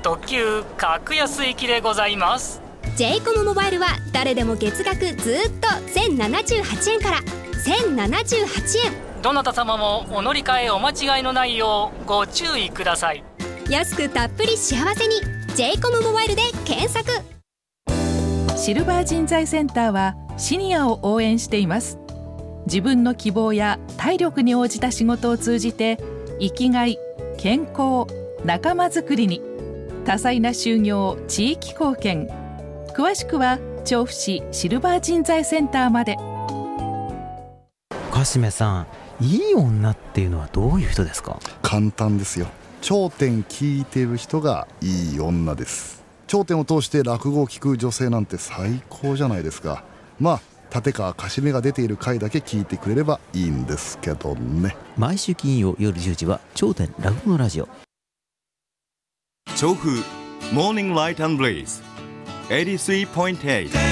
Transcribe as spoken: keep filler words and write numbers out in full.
特急格安行きでございます。 ジェイコム モバイルは誰でも月額ずっとせんななじゅうはちえんからせんななじゅうはちえん。 どなた様もお乗り換えお間違いのないようご注意ください。 安くたっぷり幸せに ジェイコム モバイルで検索。 シルバー人材センターはシニアを応援しています。自分の希望や体力に応じた仕事を通じて生きがい、健康、仲間づくりに多彩な就業、地域貢献。詳しくは調布市シルバー人材センターまで。 かしめさん、いい女っていうのはどういう人ですか？ 簡単ですよ。頂点聞いてる人がいい女です。頂点を通して落語を聞く女性なんて最高じゃないですか。まあ立川かしめが出ている回だけ聞いてくれればいいんですけどね。 毎週金曜夜じゅうじは頂点落語のラジオ。 調布モーニングライト&ブレイズ エイティスリーポイントエイト